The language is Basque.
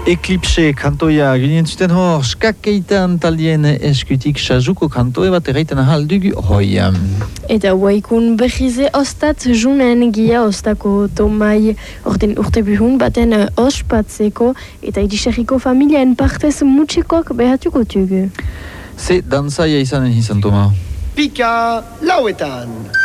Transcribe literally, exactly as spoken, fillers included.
Eclipse kantoia ginen zuten hor, skakeitan talien eskutik sazuko kantoe bat erraiten ahal dugu hoi. Eta waikun behize ostat junen gia ostako tomai orten urte buhun baten ospatzeko eta idisarriko familiaen partez mutxikoak behatuko tugu. Ze dansaia izanen izan, Toma? Pika lauetan!